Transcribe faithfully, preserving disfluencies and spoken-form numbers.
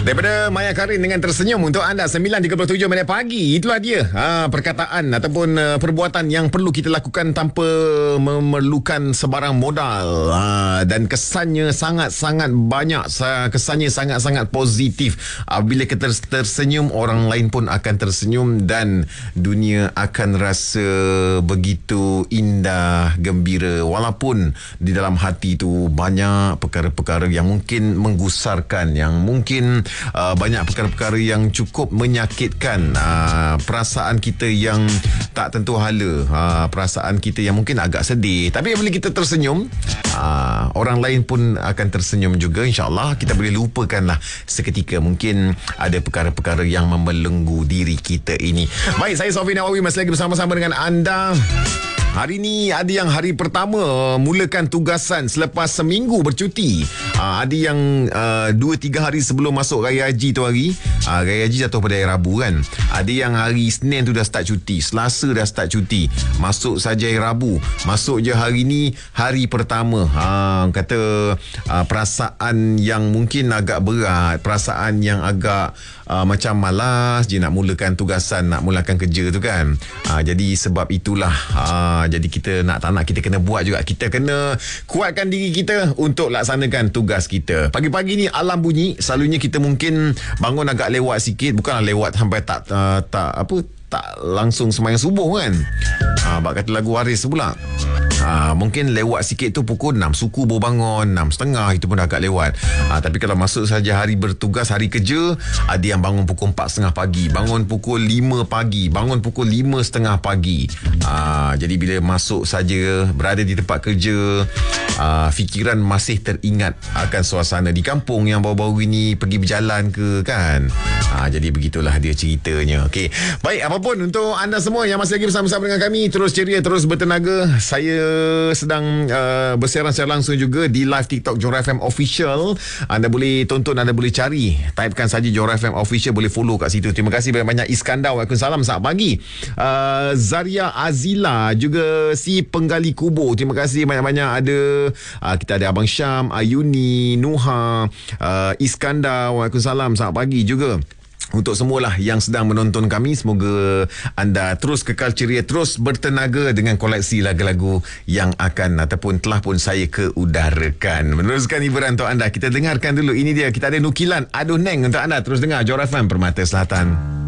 Daripada Maya Karin dengan tersenyum untuk anda sembilan tiga puluh tujuh minit pagi. Itulah dia ha, perkataan ataupun uh, perbuatan yang perlu kita lakukan tanpa memerlukan sebarang modal ha, dan kesannya sangat-sangat banyak, kesannya sangat-sangat positif. Bila kita tersenyum, orang lain pun akan tersenyum dan dunia akan rasa begitu indah, gembira, walaupun di dalam hati tu banyak perkara-perkara yang mungkin menggusarkan, yang mungkin Uh, banyak perkara-perkara yang cukup menyakitkan uh, perasaan kita yang tak tentu hala, uh, perasaan kita yang mungkin agak sedih. Tapi bila kita tersenyum, uh, orang lain pun akan tersenyum juga. InsyaAllah kita boleh lupakanlah seketika mungkin ada perkara-perkara yang membelenggu diri kita ini. Baik, saya Sofi Nawawi masih lagi bersama-sama dengan anda. Hari ni ada yang hari pertama mulakan tugasan selepas seminggu bercuti. Uh, ada yang uh, dua tiga hari sebelum masuk Raya Haji tu hari. Uh, Raya Haji jatuh pada hari Rabu kan. Ada yang hari Isnin tu dah start cuti. Selasa dah start cuti. Masuk saja hari Rabu. Masuk je hari ni hari pertama. Uh, kata uh, perasaan yang mungkin agak berat. Perasaan yang agak uh, macam malas je nak mulakan tugasan, nak mulakan kerja tu kan. Uh, jadi sebab itulah uh, jadi kita nak tak nak kita kena buat juga. Kita kena kuatkan diri kita untuk laksanakan tugas kita. Pagi-pagi ni alam bunyi, selalunya kita mungkin bangun agak lewat sikit, bukanlah lewat sampai tak uh, tak apa tak langsung sembahyang subuh kan. Ah, bak kata lagu Waris pula. Ha, mungkin lewat sikit tu pukul enam suku baru bangun, enam setengah itu pun dah agak lewat. Ha, tapi kalau masuk saja hari bertugas, hari kerja, ada yang bangun pukul empat setengah pagi, bangun pukul lima pagi, bangun pukul lima setengah pagi. Ha, jadi bila masuk saja berada di tempat kerja, ha, fikiran masih teringat akan suasana di kampung yang baru-baru ini pergi berjalan ke kan. Ha, jadi begitulah dia ceritanya. Okey. Baik, apapun untuk anda semua yang masih lagi bersama-sama dengan kami, terus ceria, terus bertenaga. Saya sedang uh, bersiaran secara langsung juga di live TikTok Johor F M Official. Anda boleh tonton, anda boleh cari, typekan saja Johor F M Official, boleh follow kat situ. Terima kasih banyak-banyak Iskandar, waalaikumsalam, selamat pagi. uh, Zaria Azila, juga si penggali kubur, terima kasih banyak-banyak. Ada uh, kita ada Abang Syam, Ayuni, Nuha, uh, Iskandar, waalaikumsalam, selamat pagi juga. Untuk semualah yang sedang menonton kami, semoga anda terus kekal ceria, terus bertenaga dengan koleksi lagu-lagu yang akan ataupun telah pun saya keudarakan. Meneruskan hiburan untuk anda, kita dengarkan dulu. Ini dia, kita ada nukilan Aduh Neng untuk anda. Terus dengar Johor F M Permata Selatan.